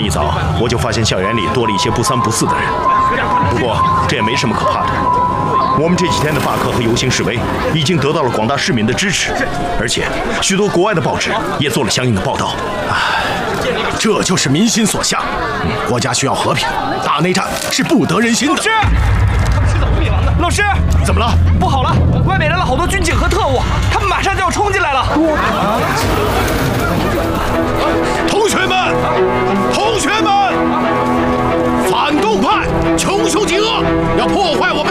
一早我就发现校园里多了一些不三不四的人，不过这也没什么可怕的。我们这几天的罢课和游行示威已经得到了广大市民的支持，而且许多国外的报纸也做了相应的报道。 这就是民心所向。国家需要和平，打内战是不得人心的。 老师，老师， 怎么了？ 不好了，外面来了好多军警和特务，他们马上就要冲进来了。 同学们，同学们，反动派穷凶极恶，要破坏我们